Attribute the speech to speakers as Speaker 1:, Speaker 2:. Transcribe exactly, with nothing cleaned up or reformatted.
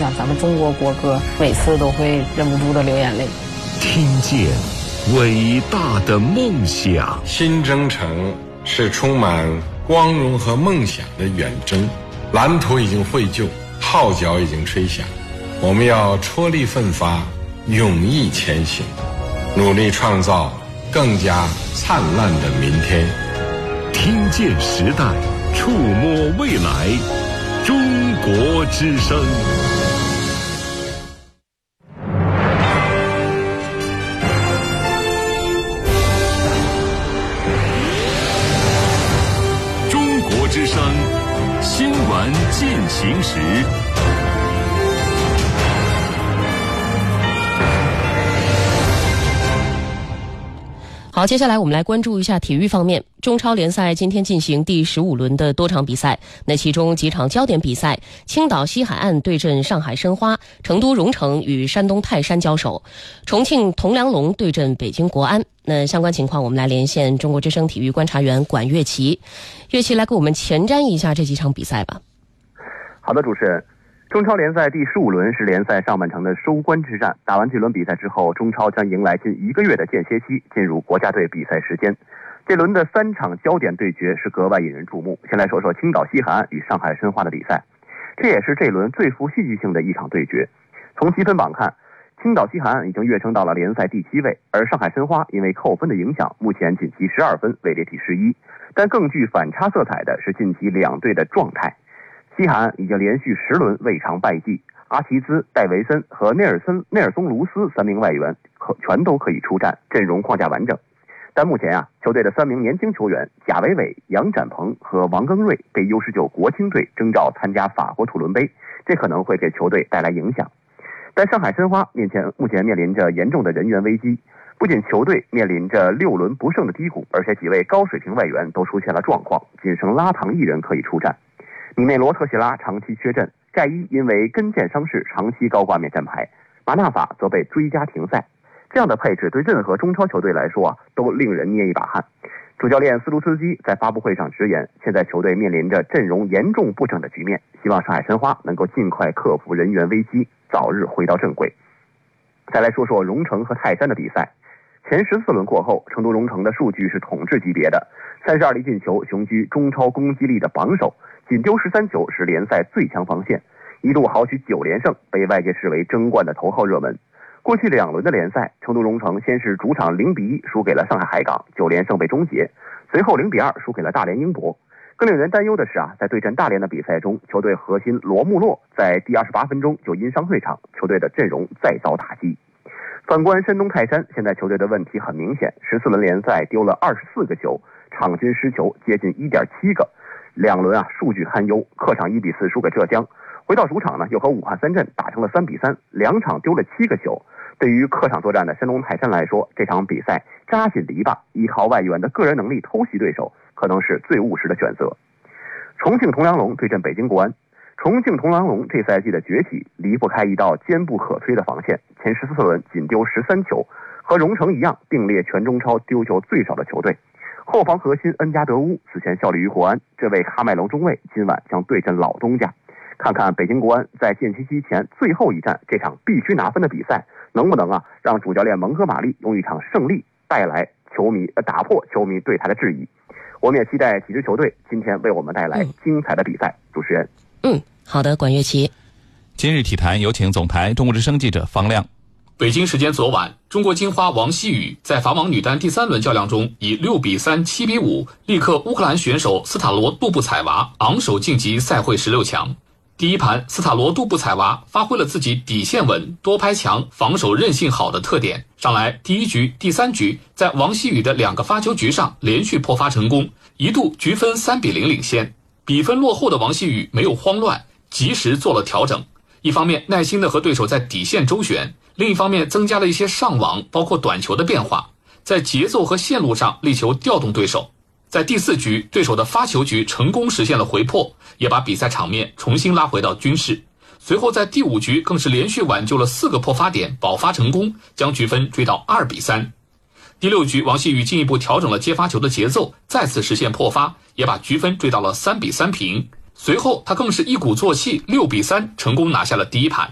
Speaker 1: 像咱们中国国歌，每次都会忍不住的流眼泪。
Speaker 2: 听见伟大的梦想，
Speaker 3: 新征程是充满光荣和梦想的远征，蓝图已经绘就，号角已经吹响，我们要踔厉奋发，勇毅前行，努力创造更加灿烂的明天。
Speaker 2: 听见时代，触摸未来，中国之声。中国之声新闻进行时。
Speaker 4: 好，接下来我们来关注一下体育方面。中超联赛今天进行第十五轮的多场比赛，那其中几场焦点比赛，青岛西海岸对阵上海申花，成都蓉城与山东泰山交手，重庆铜梁龙对阵北京国安。那相关情况我们来连线中国之声体育观察员管乐琪。乐琪来给我们前瞻一下这几场比赛吧。
Speaker 5: 好的，主持人。中超联赛第十五轮是联赛上半程的收官之战，打完这轮比赛之后，中超将迎来近一个月的间歇期，进入国家队比赛时间。这轮的三场焦点对决是格外引人注目。先来说说青岛西海岸与上海申花的比赛，这也是这轮最富戏剧性的一场对决。从积分榜看，青岛西海岸已经跃升到了联赛第七位，而上海申花因为扣分的影响，目前仅积十二分，位列第十一。但更具反差色彩的是近期两队的状态。西海岸已经连续十轮未尝败绩，阿齐兹、戴维森和内尔森、内尔松卢斯三名外援可全都可以出战，阵容框架完整。但目前啊，球队的三名年轻球员贾维伟、杨展鹏和王庚瑞被 U 十九 国青队征召参加法国土伦杯，这可能会给球队带来影响。但上海申花面前目前面临着严重的人员危机，不仅球队面临着六轮不胜的低谷，而且几位高水平外援都出现了状况，仅剩拉唐一人可以出战。米内罗特谢拉长期缺阵，盖伊因为跟腱伤势长期高挂免战牌，马纳法则被追加停赛。这样的配置对任何中超球队来说啊，都令人捏一把汗。主教练斯卢茨基在发布会上直言，现在球队面临着阵容严重不整的局面，希望上海申花能够尽快克服人员危机，早日回到正轨。再来说说蓉城和泰山的比赛，前十四轮过后，成都蓉城的数据是统治级别的，三十二粒进球，雄居中超攻击力的榜首。仅丢十三球是联赛最强防线，一度豪取九连胜，被外界视为争冠的头号热门。过去两轮的联赛，成都蓉城先是主场零比一输给了上海海港，九连胜被终结，随后零比二输给了大连英博。更令人担忧的是啊，在对阵大连的比赛中，球队核心罗穆洛在第二十八分钟就因伤退场，球队的阵容再遭打击。反观山东泰山，现在球队的问题很明显，十四轮联赛丢了二十四个球，场均失球接近 一点七个。两轮啊，数据堪忧，客场一比四输给浙江，回到主场呢，又和武汉三镇打成了三比三，两场丢了七个球。对于客场作战的山东泰山来说，这场比赛扎紧篱笆，依靠外援的个人能力偷袭对手，可能是最务实的选择。重庆铜梁龙对阵北京国安，重庆铜梁龙这赛季的崛起离不开一道坚不可摧的防线，前十四轮仅丢十三球，和蓉城一样并列全中超丢球最少的球队。后防核心恩加德乌此前效力于国安，这位喀麦隆中卫今晚将对阵老东家。看看北京国安在间歇期前最后一战这场必须拿分的比赛，能不能啊让主教练蒙哥马利用一场胜利带来球迷呃打破球迷对他的质疑。我们也期待几支球队今天为我们带来精彩的比赛。嗯、主持人，
Speaker 4: 嗯，好的，管乐琪。
Speaker 6: 今日体坛有请总台中国之声记者方亮。
Speaker 7: 北京时间昨晚，中国金花王希雨在法网女单第三轮较量中以六比三、七比五力克乌克兰选手斯塔罗杜布采娃，昂首晋级赛会十六强。第一盘，斯塔罗杜布采娃发挥了自己底线稳、多拍强、防守韧性好的特点。上来第一局、第三局，在王希雨的两个发球局上连续破发成功，一度局分三比零领先。比分落后的王希雨没有慌乱，及时做了调整。一方面耐心地和对手在底线周旋，另一方面增加了一些上网包括短球的变化，在节奏和线路上力求调动对手。在第四局，对手的发球局成功实现了回破，也把比赛场面重新拉回到均势。随后在第五局更是连续挽救了四个破发点，保发成功，将局分追到二比三。第六局，王希雨进一步调整了接发球的节奏，再次实现破发，也把局分追到了三比三平。随后他更是一鼓作气，六比三成功拿下了第一盘。